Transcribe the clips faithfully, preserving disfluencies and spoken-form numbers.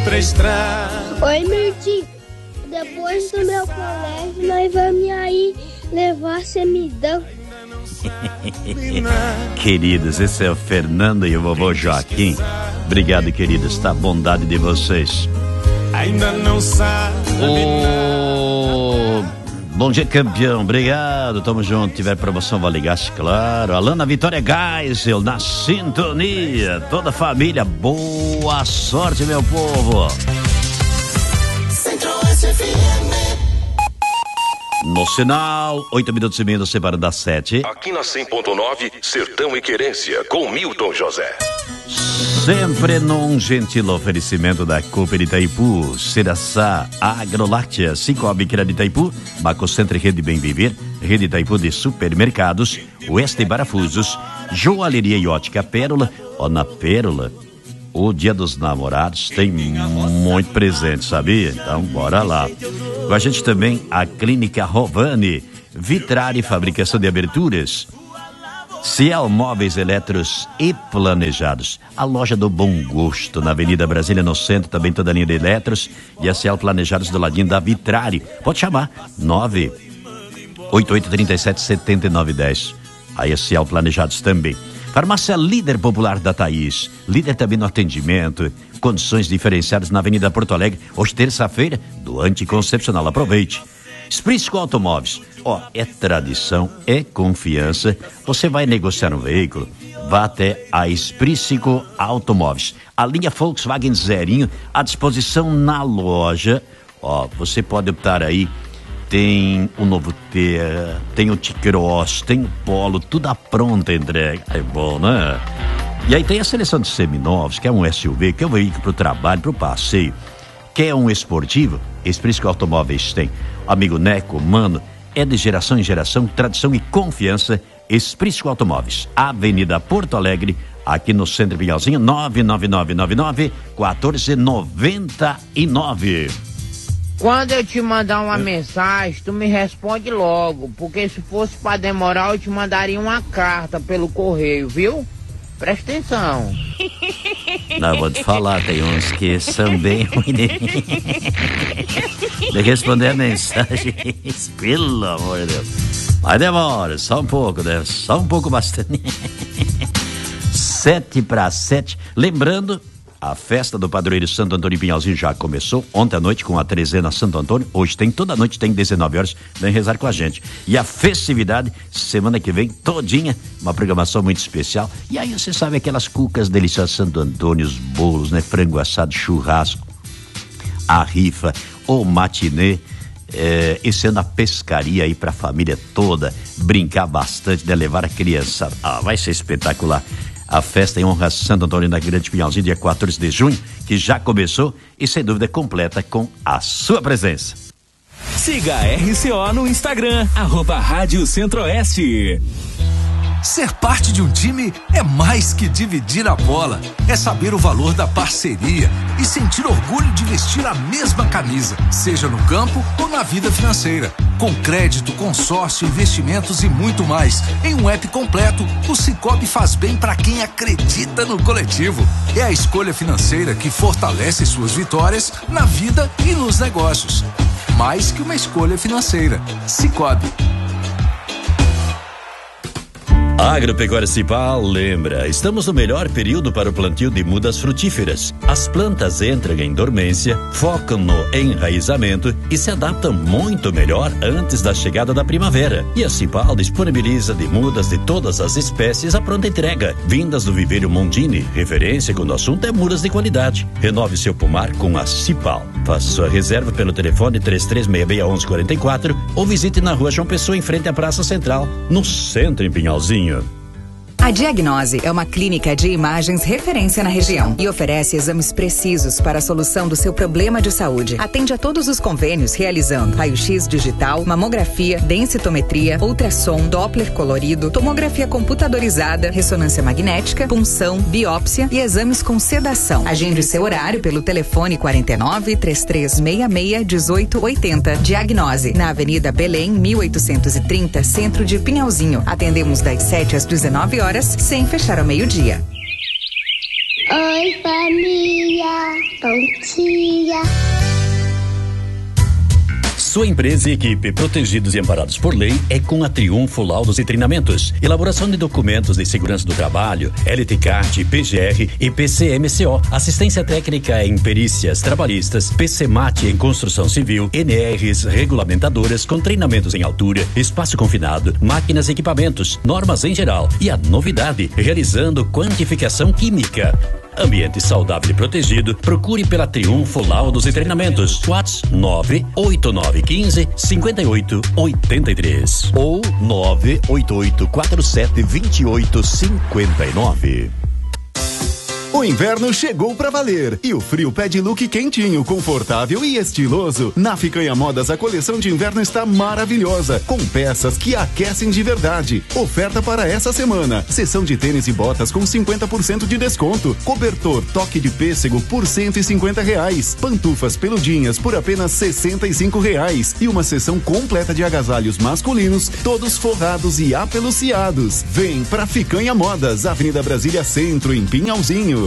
Oi, Mirti. Depois do meu colégio, nós vamos aí levar semidão. Queridos, esse é o Fernando e o vovô Joaquim. Obrigado, queridos, tá? Bondade de vocês. Ainda não sabe. Oh, bom dia, campeão. Obrigado, tamo junto. Tiver promoção, vale gás, claro. Alana Vitória Geisel na sintonia. Toda a família, boa sorte, meu povo. Centro-Oeste F M. No sinal, oito minutos e meio, separando das sete. Aqui na cem ponto nove, Sertão e Querência, com Milton José. Sempre num gentil oferecimento da Cooper Itaipu, Ceraçá, Agroláctea, Cicobi Crédito Itaipu, Macocentro Rede Bem Viver, Rede Itaipu de Supermercados, Oeste Parafusos, Joalheria e Ótica Pérola. Ó, na Pérola, o Dia dos Namorados tem muito presente, sabia? Então, bora lá. Com a gente também a Clínica Rovani, Vitrare, fabricação de aberturas, Ciel Móveis Eletros e Planejados, a loja do bom gosto na Avenida Brasília, no centro, também toda a linha de eletros, e a Ciel Planejados do ladinho da Vitrare. Pode chamar, nove oito oito três sete sete nove um zero. Aí a Ciel Planejados também. Farmácia Líder Popular da Thaís, líder também no atendimento, condições diferenciadas na Avenida Porto Alegre, hoje terça-feira, do Anticoncepcional, aproveite. Sprisco Automóveis, ó, é tradição, é confiança. Você vai negociar um veículo, vá até a Sprisco Automóveis. A linha Volkswagen Zerinho à disposição na loja. Ó, você pode optar aí, tem o novo T, tem o T-Cross, tem o Polo, tudo à pronta entrega. É bom, né? E aí tem a seleção de seminovos, que é um S U V, que é um veículo para o trabalho, para o passeio. Quer um esportivo? Sprisco Automóveis tem. Amigo Neco, mano, é de geração em geração, tradição e confiança. Sprisco Automóveis, Avenida Porto Alegre, aqui no Centro Pinhalzinho, nove nove nove nove nove quatro nove nove. Quando eu te mandar uma mensagem, tu me responde logo, porque se fosse pra demorar, eu te mandaria uma carta pelo correio, viu? Presta atenção. Não, vou te falar, tem uns que são bem ruins de responder a mensagem, pelo amor de Deus. Mas demora, só um pouco, né? Só um pouco bastante. Sete para sete. Lembrando, a festa do padroeiro Santo Antônio Pinhalzinho já começou ontem à noite com a trezena Santo Antônio. Hoje tem, toda noite tem dezenove horas, vem rezar com a gente. E a festividade, semana que vem, todinha, uma programação muito especial. E aí você sabe aquelas cucas deliciosas Santo Antônio, os bolos, né? Frango assado, churrasco, a rifa, o matinê. É, esse ano a pescaria aí pra família toda, brincar bastante, né? Levar a criança. Ah, vai ser espetacular. A festa em honra a Santo Antônio na Grande Pinhalzinho, dia quatorze de junho, que já começou e sem dúvida completa com a sua presença. Siga a R C O no Instagram, arroba Rádio Centro-Oeste. Ser parte de um time é mais que dividir a bola. É saber o valor da parceria e sentir orgulho de vestir a mesma camisa, seja no campo ou na vida financeira. Com crédito, consórcio, investimentos e muito mais. Em um app completo, o Cicobi faz bem para quem acredita no coletivo. É a escolha financeira que fortalece suas vitórias na vida e nos negócios. Mais que uma escolha financeira. Cicobi. Agropecuária Cipal lembra, estamos no melhor período para o plantio de mudas frutíferas. As plantas entram em dormência, focam no enraizamento e se adaptam muito melhor antes da chegada da primavera. E a Cipal disponibiliza de mudas de todas as espécies a pronta entrega, vindas do viveiro Mondini, referência quando o assunto é mudas de qualidade. Renove seu pomar com a Cipal. Faça sua reserva pelo telefone três três seis seis um um quatro quatro ou visite na rua João Pessoa, em frente à Praça Central, no centro em Pinhalzinho. A Diagnose é uma clínica de imagens referência na região e oferece exames precisos para a solução do seu problema de saúde. Atende a todos os convênios realizando raio-x digital, mamografia, densitometria, ultrassom, Doppler colorido, tomografia computadorizada, ressonância magnética, punção, biópsia e exames com sedação. Agende seu horário pelo telefone quarenta e nove, três três seis seis, dezoito oitenta. Diagnose, na Avenida Belém, mil oitocentos e trinta, centro de Pinhalzinho. Atendemos das sete às dezenove horas, sem fechar ao meio-dia. Oi, família. Bom dia. Sua empresa e equipe, protegidos e amparados por lei, é com a Triunfo Laudos e Treinamentos. Elaboração de documentos de segurança do trabalho, L T C A T, P G R e P C M C O. Assistência técnica em perícias trabalhistas, P C M A T em construção civil, N Rs regulamentadoras com treinamentos em altura, espaço confinado, máquinas e equipamentos, normas em geral. E a novidade, realizando quantificação química. Ambiente saudável e protegido, procure pela Triunfo Laudos e Treinamentos. WhatsApp nove oito nove um cinco, cinco oito oito três ou nove oito oito quatro sete dois oito cinco nove. O inverno chegou pra valer e o frio pede look quentinho, confortável e estiloso. Na Ficanha Modas, a coleção de inverno está maravilhosa, com peças que aquecem de verdade. Oferta para essa semana: seção de tênis e botas com cinquenta por cento de desconto, cobertor toque de pêssego por cento e cinquenta reais, pantufas peludinhas por apenas sessenta e cinco reais e uma seção completa de agasalhos masculinos, todos forrados e apeluciados. Vem pra Ficanha Modas, Avenida Brasília Centro, em Pinhalzinho.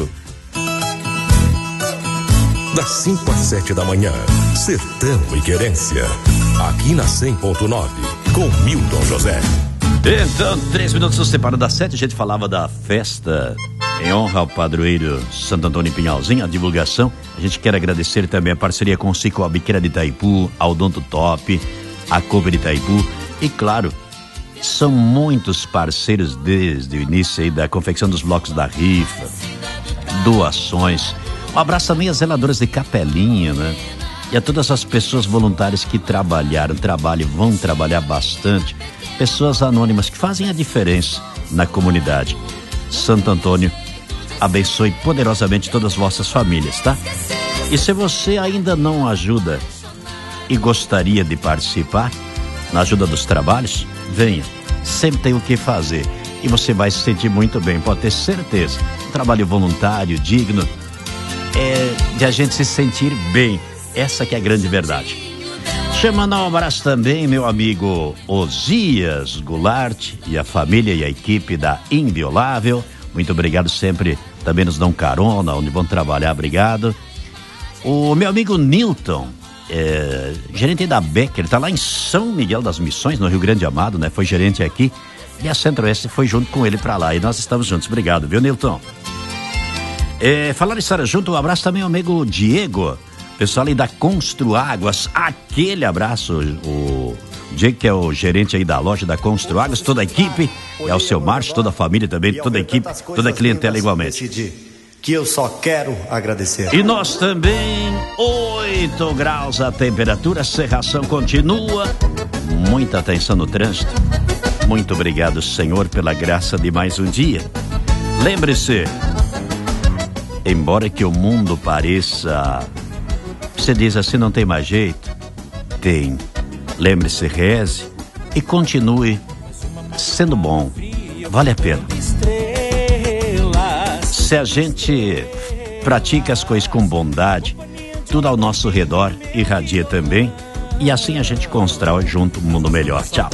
Das cinco às sete da manhã, Sertão e Querência. Aqui na cem ponto nove, com Milton José. Então, três minutos nos separam das sete, a gente falava da festa em honra ao padroeiro Santo Antônio Pinhalzinho, a divulgação. A gente quer agradecer também a parceria com o Cicobi de Itaipu, a Odonto Top, a Cooper de Itaipu e, claro, são muitos parceiros desde o início aí da confecção dos blocos da rifa, doações. Um abraço também às zeladoras de Capelinha, né? E a todas as pessoas voluntárias que trabalharam, trabalham, vão trabalhar bastante. Pessoas anônimas que fazem a diferença na comunidade. Santo Antônio abençoe poderosamente todas as vossas famílias, tá? E se você ainda não ajuda e gostaria de participar na ajuda dos trabalhos, venha. Sempre tem o que fazer e você vai se sentir muito bem, pode ter certeza. Um trabalho voluntário, digno, é de a gente se sentir bem. Essa que é a grande verdade. Chamando um abraço também meu amigo Osias Goulart e a família e a equipe da Inviolável. Muito obrigado, sempre também nos dão carona onde vão trabalhar, obrigado. O meu amigo Newton, é, gerente da Becker, ele tá lá em São Miguel das Missões, no Rio Grande Amado, né? Foi gerente aqui e a Centro-Oeste foi junto com ele pra lá e nós estamos juntos. Obrigado, viu, Newton? É, falar em estar junto, um abraço também ao amigo Diego, pessoal aí da Construáguas, aquele abraço, o Diego que é o gerente aí da loja da Construáguas, toda a equipe, é o seu Márcio, toda a família também, toda a equipe, toda a clientela igualmente. Que eu só quero agradecer. E nós também, oito graus a temperatura, a serração continua, muita atenção no trânsito. Muito obrigado, Senhor, pela graça de mais um dia. Lembre-se, embora que o mundo pareça, você diz assim, não tem mais jeito, tem. Lembre-se, reze e continue sendo bom, vale a pena. Se a gente pratica as coisas com bondade, tudo ao nosso redor irradia também, e assim a gente constrói junto um mundo melhor. Tchau.